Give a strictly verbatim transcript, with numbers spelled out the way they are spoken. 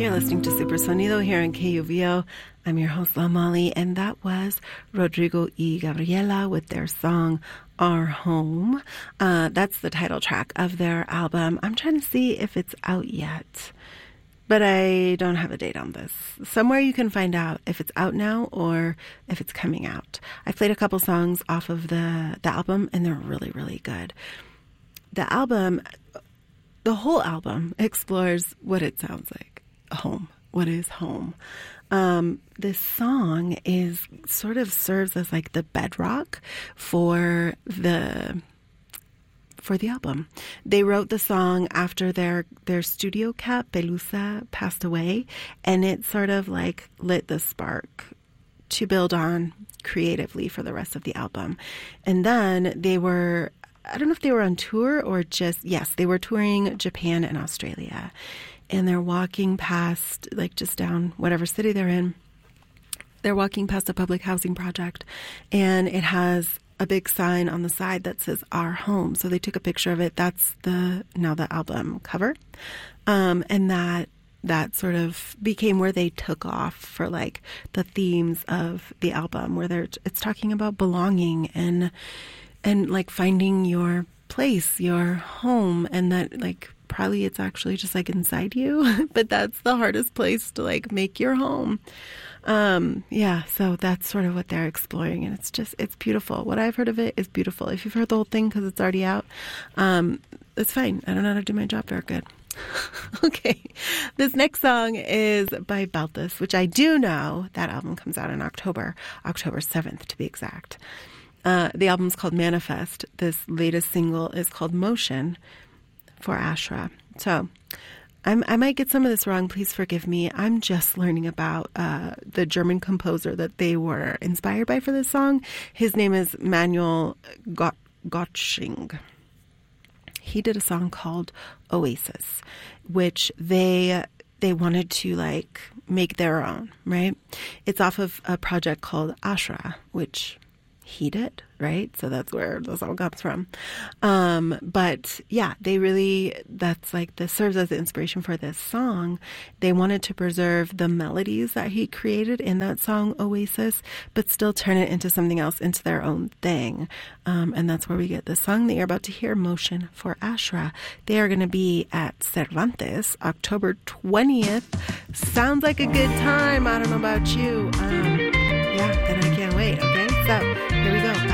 You're listening to Super Sonido here on K U V O. I'm your host, La Molly, and that was Rodrigo y Gabriela with their song, Our Home. Uh, that's the title track of their album. I'm trying to see if it's out yet, but I don't have a date on this. Somewhere you can find out if it's out now or if it's coming out. I played a couple songs off of the, the album, and they're really, really good. The album, the whole album explores what it sounds like. Home. What is home? Um, this song is sort of serves as like the bedrock for the for the album. They wrote the song after their their studio cat Pelusa passed away, and it sort of like lit the spark to build on creatively for the rest of the album. And then they were, I don't know if they were on tour or just, yes, they were touring Japan and Australia. And they're walking past, like just down whatever city they're in, they're walking past a public housing project, and it has a big sign on the side that says Our Home. So they took a picture of it. That's the, now the album cover. Um, and that, that sort of became where they took off for like the themes of the album, where they're, it's talking about belonging and, and like finding your place, your home, and that like, probably it's actually just like inside you, but that's the hardest place to like make your home. Um, yeah, so that's sort of what they're exploring, and it's just, it's beautiful. What I've heard of it is beautiful. If you've heard the whole thing because it's already out, um, it's fine. I don't know how to do my job very good. Okay, this next song is by Balthus, which I do know that album comes out in October, October seventh to be exact. Uh, the album's called Manifest. This latest single is called Motion for Ashra. So I'm, I might get some of this wrong. Please forgive me. I'm just learning about uh, the German composer that they were inspired by for this song. His name is Manuel Got- Gottsching. He did a song called Oasis, which they they wanted to like make their own, right? It's off of a project called Ashra, which he did, right? So that's where the song comes from. Um, but yeah, they really, that's like, this serves as the inspiration for this song. They wanted to preserve the melodies that he created in that song, Oasis, but still turn it into something else, into their own thing. Um, and that's where we get the song that you're about to hear, Motion for Ashra. They are going to be at Cervantes, October twentieth. Sounds like a good time. I don't know about you. Um, yeah, and I can't wait. Okay, so here we go.